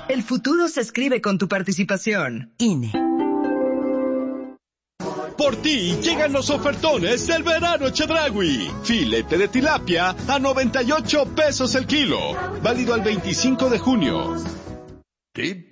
El futuro se escribe con tu participación. INE. Por ti llegan los ofertones del verano Chedraui. Filete de tilapia a 98 pesos el kilo. Válido al 25 de junio.